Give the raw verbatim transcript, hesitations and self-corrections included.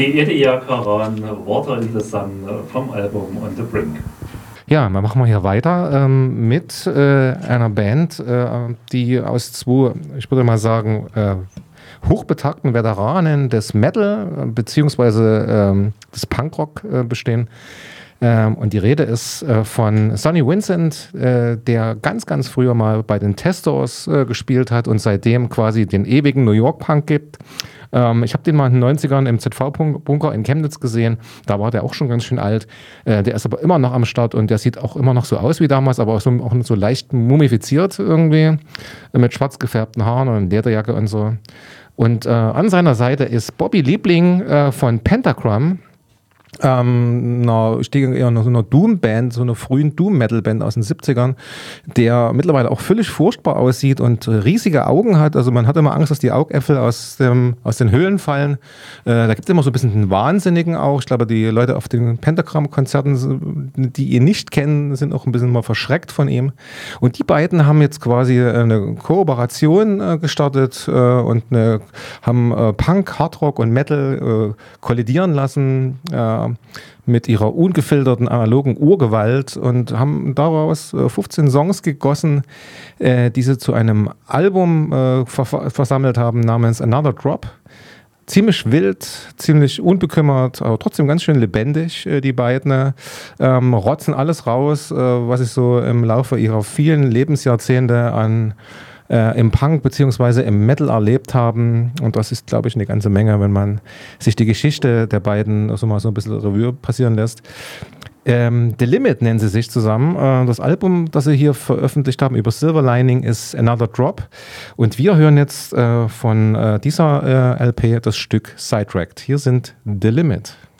Die Edia Karan Waterlieder-San vom Album On the Brink. Ja, dann machen wir hier weiter ähm, mit äh, einer Band, äh, die aus zwei, ich würde mal sagen, äh, hochbetagten Veteranen des Metal äh, beziehungsweise ähm, des Punkrock äh, bestehen. Ähm, und die Rede ist äh, von Sonny Vincent, äh, der ganz, ganz früher mal bei den Testors äh, gespielt hat und seitdem quasi den ewigen New York Punk gibt. Ähm, ich habe den mal in den neunzigern im Z V-Bunker in Chemnitz gesehen. Da war der auch schon ganz schön alt. Äh, der ist aber immer noch am Start und der sieht auch immer noch so aus wie damals, aber auch so, auch so leicht mumifiziert irgendwie, äh, mit schwarz gefärbten Haaren und Lederjacke und so. Und äh, an seiner Seite ist Bobby Liebling äh, von Pentagram. Ähm, na, ich denke eher noch so einer Doom-Band, so einer frühen Doom-Metal-Band aus den siebzigern, der mittlerweile auch völlig furchtbar aussieht und riesige Augen hat. Also man hat immer Angst, dass die Augäpfel aus, dem, aus den Höhlen fallen. Äh, da gibt es immer so ein bisschen den Wahnsinnigen auch. Ich glaube, die Leute auf den Pentagram-Konzerten, die ihn nicht kennen, sind auch ein bisschen mal verschreckt von ihm. Und die beiden haben jetzt quasi eine Kooperation äh, gestartet äh, und eine, haben äh, Punk, Hardrock und Metal äh, kollidieren lassen. Äh, mit ihrer ungefilterten analogen Urgewalt und haben daraus äh, fünfzehn Songs gegossen, äh, die sie zu einem Album äh, ver- versammelt haben namens Another Drop. Ziemlich wild, ziemlich unbekümmert, aber trotzdem ganz schön lebendig, äh, die beiden. Ähm, rotzen alles raus, äh, was ich so im Laufe ihrer vielen Lebensjahrzehnte an Äh, im Punk bzw. im Metal erlebt haben. Und das ist, glaube ich, eine ganze Menge, wenn man sich die Geschichte der beiden also mal so ein bisschen Revue passieren lässt. Ähm, The Limit nennen sie sich zusammen. Äh, das Album, das sie hier veröffentlicht haben über Silver Lining, ist Another Drop. Und wir hören jetzt äh, von äh, dieser äh, L P das Stück Sidetracked. Hier sind The Limit.